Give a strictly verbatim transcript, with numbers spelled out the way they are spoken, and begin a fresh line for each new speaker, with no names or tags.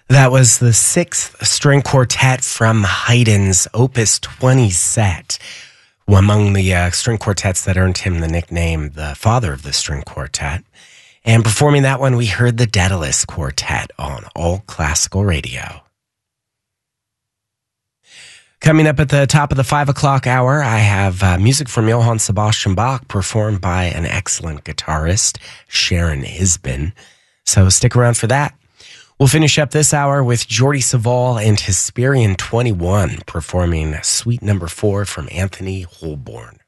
That was the sixth string quartet from Haydn's Opus twenty set, among the uh, string quartets that earned him the nickname the father of the string quartet. And performing that one, we heard the Daedalus Quartet on All Classical Radio. Coming up at the top of the five o'clock hour, I have uh, music from Johann Sebastian Bach performed by an excellent guitarist, Sharon Isbin. So stick around for that. We'll finish up this hour with Jordi Savall and Hesperian twenty-one performing Suite Number Four from Anthony Holborn.